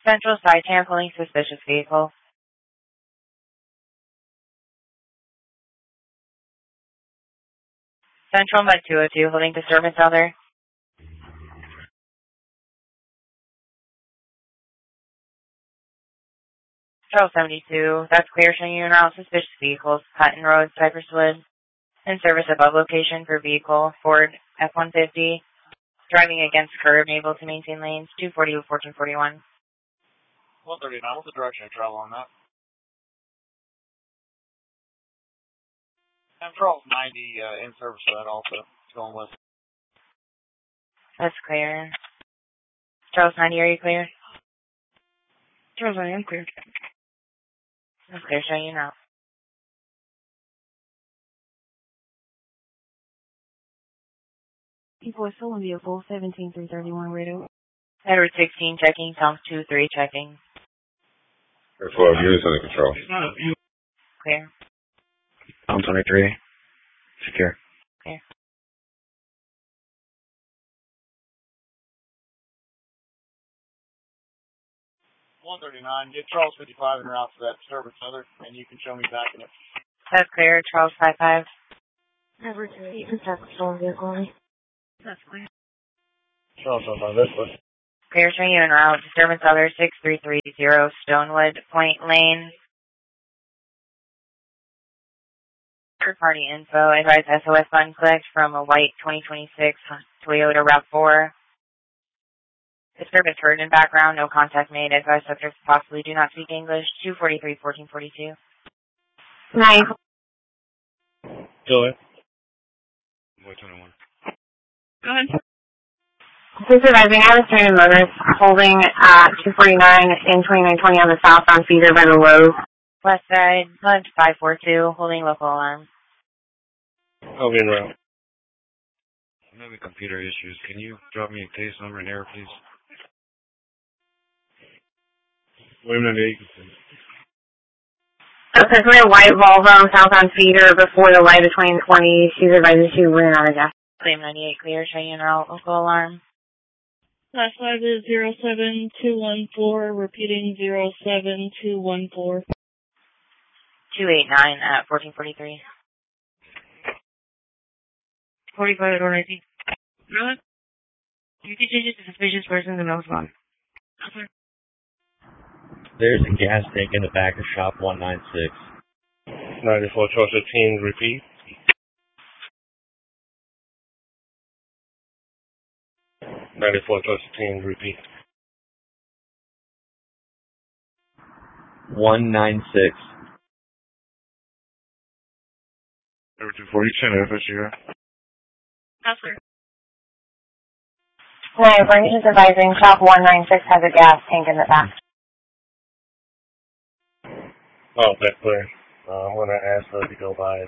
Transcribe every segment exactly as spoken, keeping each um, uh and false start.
Central side tampering suspicious vehicle. Central Mud two oh two, holding disturbance out there. Charles seventy-two, that's clear, showing you en route suspicious vehicles, Hutton Road, Cypress Wood. In service above location for vehicle, Ford F one fifty, driving against curb, able to maintain lanes, two forty to fourteen forty-one. one thirty-nine, what's the direction of travel on that? And Charles ninety, uh, in service for that also, it's going west. That's clear. Charles ninety, are you clear? Charles ninety, I'm clear. That's clear, showing you now. People are stolen vehicle, seventeen three thirty-one radio. Edward sixteen, checking, Tom two three, checking. twelve units under control. Clear. Tom twenty-three, secure. Clear. one thirty-nine, get Charles fifty-five en route for that disturbance other, and you can show me back in it. That's clear, Charles five five. Edward eight, protect stolen vehicle. That's clear. Charles five five, this way. Clear, showing you en route, disturbance other, six three three zero, Stonewood, Point Lane. Third party info, advise S O S fund collect from a white twenty twenty-six Toyota RAV four. Disturbance heard in background, no contact made, advise subjects possibly do not speak English, two forty-three, fourteen forty-two. Nine. Still there? Boy twenty-one. Go ahead. Supervising Alexander Motors, holding at two forty-nine and twenty-nine twenty on the southbound feeder by the Lowe's. West side, lunch five four two, holding local alarm. I'll be en route. I'm having computer issues. Can you drop me a case number and error, please? William ninety-eight. Okay, so we have white Volvo southbound feeder before the light of twenty twenty. She's advising she ran out of gas. William ninety-eight, clear, showing you en route, local alarm. Last five is zero seven two one four, repeating zero seven two one four. two eighty-nine at fourteen forty-three. forty-five at one nineteen. Go ahead. You can change it to suspicious persons and no spot. Okay. There's a gas tank in the back of shop one ninety-six. ninety-four, Charles fifteen, repeat. ninety-four, Charles fifteen, repeat. one ninety-six. Everything forty, ten, F S U. That's clear. Nine, Branch is advising shop one ninety-six has a gas tank in the back. Oh, that's clear. Uh, I'm going to ask her to go by it.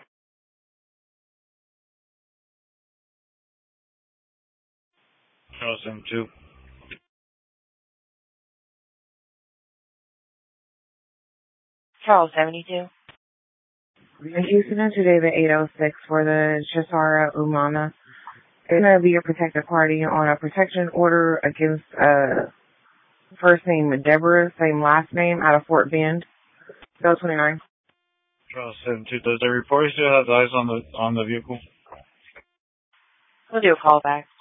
Charles seventy-two. Charles seventy-two. Houston and today the eight oh six for the Chisara Umana. It's going to be a protected party on a protection order against uh first name Deborah, same last name, out of Fort Bend. Go twenty-nine. Charles seventy-two. Does the report still have eyes on the on the vehicle? We'll do a call back.